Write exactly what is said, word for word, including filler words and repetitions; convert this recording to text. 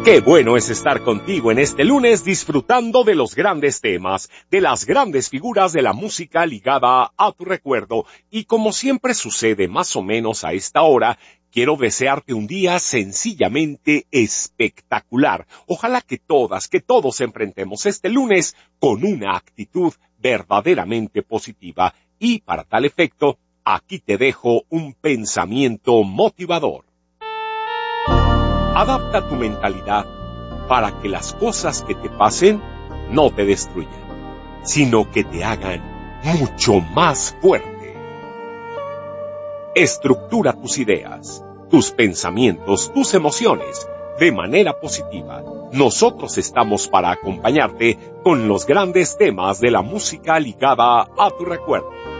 Qué bueno es estar contigo en este lunes disfrutando de los grandes temas, de las grandes figuras de la música ligada a tu recuerdo. Y como siempre sucede más o menos a esta hora, quiero desearte un día sencillamente espectacular. Ojalá que todas, que todos enfrentemos este lunes con una actitud verdaderamente positiva. Y para tal efecto, aquí te dejo un pensamiento motivador. Adapta tu mentalidad para que las cosas que te pasen no te destruyan, sino que te hagan mucho más fuerte. Estructura tus ideas, tus pensamientos, tus emociones de manera positiva. Nosotros estamos para acompañarte con los grandes temas de la música ligada a tu recuerdo.